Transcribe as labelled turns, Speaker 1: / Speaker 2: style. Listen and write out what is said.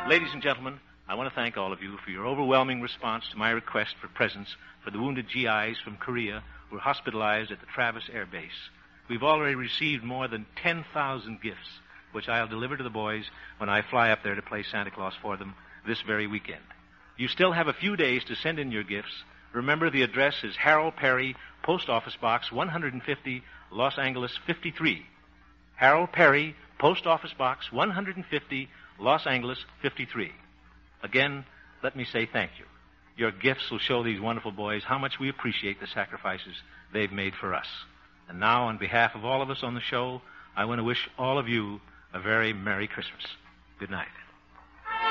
Speaker 1: Ladies and gentlemen, I want to thank all of you for your overwhelming response to my request for presents for the wounded GIs from Korea who are hospitalized at the Travis Air Base. We've already received more than 10,000 gifts, which I'll deliver to the boys when I fly up there to play Santa Claus for them this very weekend. You still have a few days to send in your gifts. Remember, the address is Harold Perry, Post Office Box 150, Los Angeles 53. Harold Perry, Post Office Box 150, Los Angeles 53. Again, let me say thank you. Your gifts will show these wonderful boys how much we appreciate the sacrifices they've made for us. And now, on behalf of all of us on the show, I want to wish all of you a very Merry Christmas. Good night.